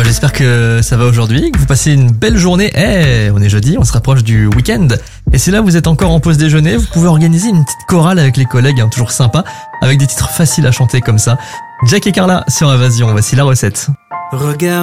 J'espère que ça va aujourd'hui, que vous passez une belle journée. On est jeudi, on se rapproche du week-end. Et si là vous êtes encore en pause déjeuner, vous pouvez organiser une petite chorale avec les collègues, toujours sympa, avec des titres faciles à chanter comme ça. Jack et Carla sur Invasion, voici la recette. Regarde.